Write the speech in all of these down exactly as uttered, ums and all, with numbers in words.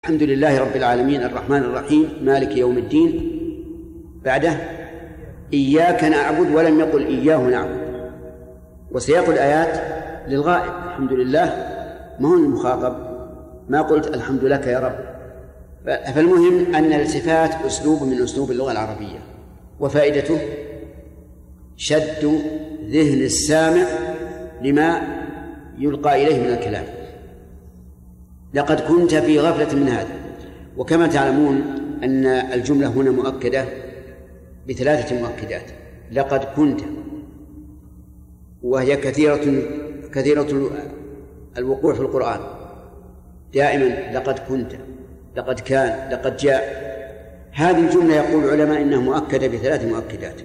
الحمد لله رب العالمين الرحمن الرحيم مالك يوم الدين. بعده إياك نعبد ولم يقل إياه نعبد، وسياق الآيات للغائب. الحمد لله ما هو المخاطب، ما قلت الحمد لك يا رب. فالمهم أن الالتفات أسلوب من أسلوب اللغة العربية، وفائدته شد ذهن السامع لما يلقى إليه من الكلام. لقد كنت في غفلة من هذا. وكما تعلمون أن الجملة هنا مؤكدة بثلاثة مؤكدات: لقد كنت، وهي كثيرة كثيرة الوقوع في القرآن دائما، لقد كنت، لقد كان، لقد جاء. هذه الجملة يقول العلماء إنها مؤكدة بثلاث مؤكدات: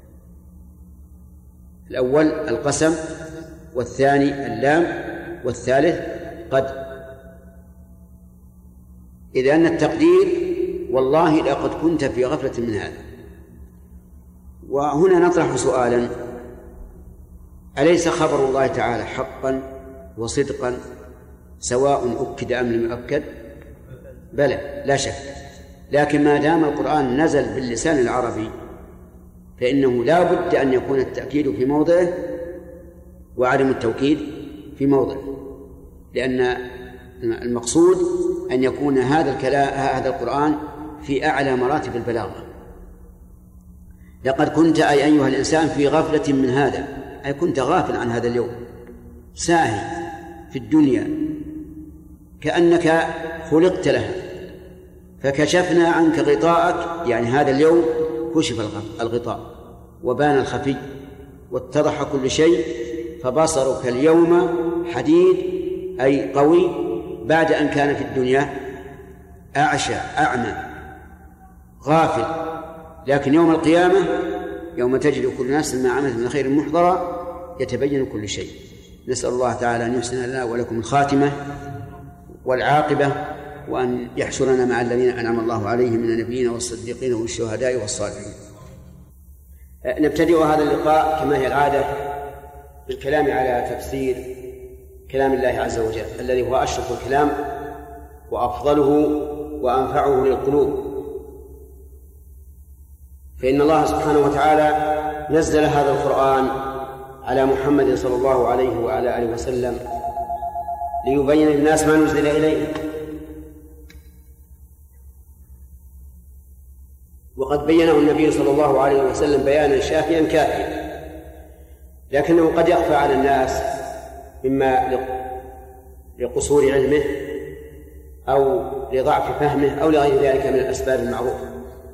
الأول القسم، والثاني اللام، والثالث قد. إذ أن التقدير والله لقد كنت في غفلة من هذا. وهنا نطرح سؤالا: أليس خبر الله تعالى حقا وصدقا سواء أكد أم لم يؤكد؟ بلى لا شك، لكن ما دام القرآن نزل باللسان العربي فإنه لا بد أن يكون التأكيد في موضعه وعدم التوكيد في موضعه، لأن المقصود أن يكون هذا الكلام هذا القرآن في أعلى مراتب البلاغة. لقد كنت أي أيها الإنسان في غفلة من هذا، أي كنت غافل عن هذا اليوم، ساهي في الدنيا كأنك خلقت لها، فكشفنا عنك غطاءك، يعني هذا اليوم كشف الغطاء وبان الخفي واتضح كل شيء، فبصرك اليوم حديد أي قوي، بعد أن كان في الدنيا أعشى أعمى غافل. لكن يوم القيامة يوم تجد كل نفس ما عملت من خير محضرا يتبين كل شيء. نسأل الله تعالى أن يحسن لنا ولكم الخاتمة والعاقبة، وأن يحشرنا مع الذين أنعم الله عليهم من النبيين والصديقين والشهداء والصالحين. نبتدئ هذا اللقاء كما هي العادة بالكلام على تفسير كلام الله عز وجل الذي هو أشرف الكلام وأفضله وأنفعه للقلوب، فإن الله سبحانه وتعالى نزل هذا القرآن على محمد صلى الله عليه وعلى آله وسلم ليبين للناس ما نزل إليه. وقد بينه النبي صلى الله عليه وسلم بيانا شافيا كافيا، لكنه قد يخفى على الناس إما لقصور علمه أو لضعف فهمه أو لغير ذلك من الأسباب المعروفة.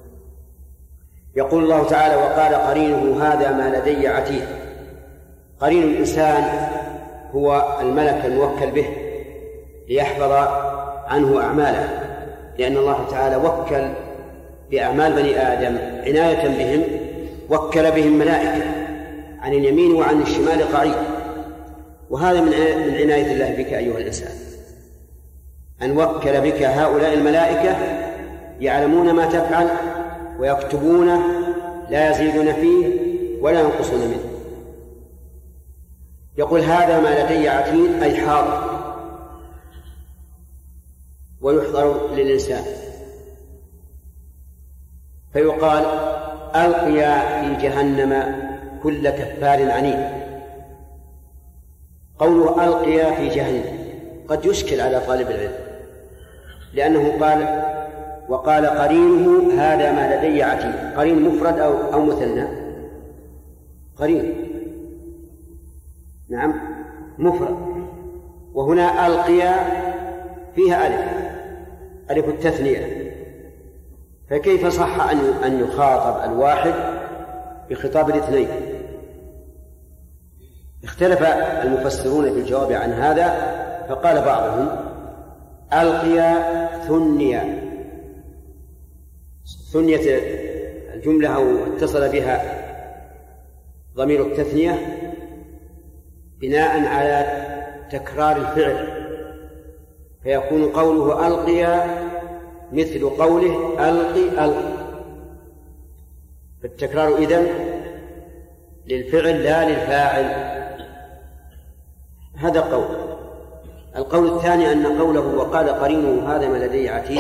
يقول الله تعالى: وقال قرينه هذا ما لدي عتيد. قرين الإنسان هو الملك الموكل به ليحفظ عنه أعماله، لأن الله تعالى وكل بأعمال بني آدم عناية بهم، وكل بهم ملائكة عن اليمين وعن الشمال قعيد. وهذا من عناية الله بك أيها الإنسان، أن وكل بك هؤلاء الملائكة يعلمون ما تفعل ويكتبونه، لا يزيدون فيه ولا ينقصون منه. يقول: هذا ما لدي عتيد أي حاضر ويحضر للإنسان. فيقال: ألقيا في جهنم كل كفار عنيد. قوله ألقيا في جهنم قد يشكل على طالب العلم، لأنه قال: وقال قرينه هذا ما لدي عتيد. قرين مفرد أو, أو مثنى؟ قرين نعم مفرد، وهنا ألقيا فيها ألف ألف التثنية، فكيف صح أن يخاطب الواحد بخطاب الاثنين؟ اختلف المفسرون في الجواب عن هذا، فقال بعضهم: ألقيا ثنيا، ثنية الجملة أو اتصل بها ضمير التثنية بناء على تكرار الفعل، فيكون قوله ألقيا مثل قوله ألقي ألقي، فالتكرار إذن للفعل لا للفاعل. هذا قول. القول الثاني أن قوله وقال قرينه هذا ما لدي عتيد